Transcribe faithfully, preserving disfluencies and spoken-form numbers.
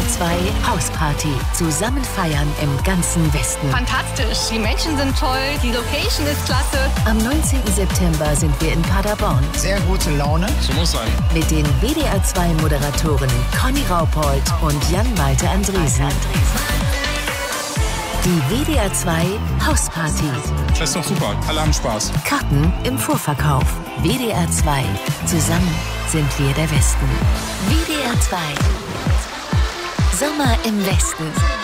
R zwei Hausparty. Zusammen feiern im ganzen Westen. Fantastisch, die Menschen sind toll, die Location ist klasse. Am neunzehnten September sind wir in Paderborn. Sehr gute Laune. So muss sein. Mit den W D R zwei Moderatorinnen Conny Raupold und Jan-Malte Andresen. Die W D R zwei Hausparty. Das ist doch super. Alle haben Spaß. Karten im Vorverkauf. W D R zwei. Zusammen sind wir der Westen. W D R zwei. Sommer im Westen.